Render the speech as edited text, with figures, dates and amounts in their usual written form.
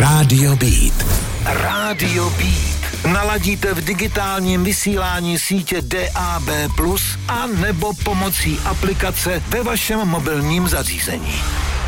Rádio Beat. Rádio Beat. Naladíte v digitálním vysílání sítě DAB+, a nebo pomocí aplikace ve vašem mobilním zařízení.